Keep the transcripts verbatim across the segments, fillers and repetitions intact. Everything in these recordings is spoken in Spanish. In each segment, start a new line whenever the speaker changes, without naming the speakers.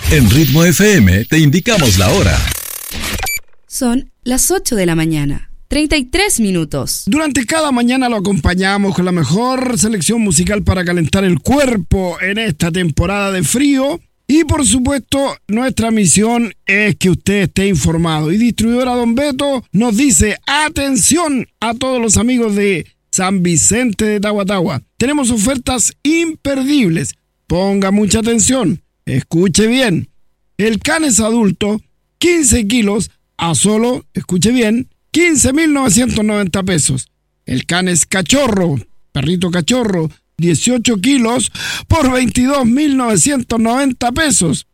En Ritmo F M te indicamos la hora.
Son las ocho de la mañana, treinta y tres minutos.
Durante cada mañana lo acompañamos con la mejor selección musical para calentar el cuerpo en esta temporada de frío. Y por supuesto, nuestra misión es que usted esté informado. Y Distribuidora Don Beto nos dice: atención a todos los amigos de San Vicente de Tahuatahua. Tenemos ofertas imperdibles. Ponga mucha atención. Escuche bien. El Canes adulto, quince kilos, a solo, escuche bien, quince mil novecientos noventa pesos. El Canes cachorro, perrito cachorro, dieciocho kilos, por veintidós mil novecientos noventa pesos.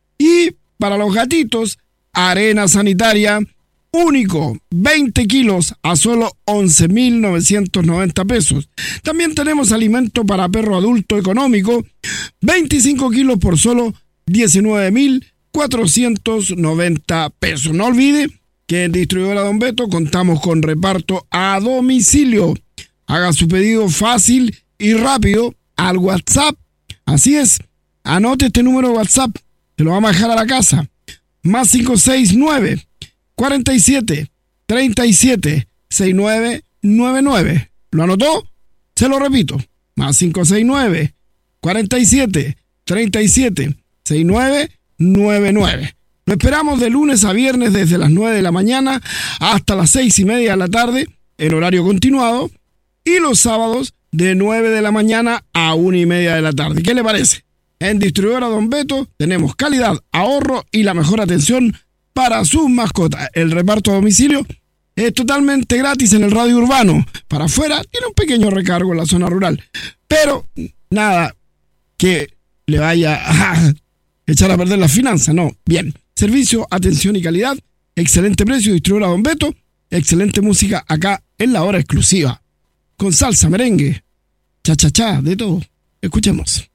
Y para los gatitos, arena sanitaria, único, veinte kilos, a solo once mil novecientos noventa pesos. También tenemos alimento para perro adulto económico, veinticinco kilos por solo diecinueve mil cuatrocientos noventa pesos. No olvide que en Distribuidora Don Beto contamos con reparto a domicilio. Haga su pedido fácil y rápido al WhatsApp. Así es, anote este número de WhatsApp, se lo vamos a dejar a la casa. Más cinco seis nueve, cuarenta y siete, treinta y siete, sesenta y nueve noventa y nueve. ¿Lo anotó? Se lo repito. Más cinco seis nueve, cuarenta y siete, treinta y siete, sesenta y nueve noventa y nueve. Lo esperamos de lunes a viernes desde las nueve de la mañana hasta las seis y media de la tarde, en horario continuado, y los sábados de nueve de la mañana a una y media de la tarde. ¿Qué le parece? En Distribuidora Don Beto tenemos calidad, ahorro y la mejor atención para sus mascotas. El reparto a domicilio es totalmente gratis en el radio urbano. Para afuera tiene un pequeño recargo en la zona rural, pero nada que le vaya a echar a perder las finanzas, no. Bien, servicio, atención y calidad, excelente precio, Distribuidora Don Beto, excelente música acá en la hora exclusiva, con salsa, merengue, cha cha cha, de todo. Escuchemos.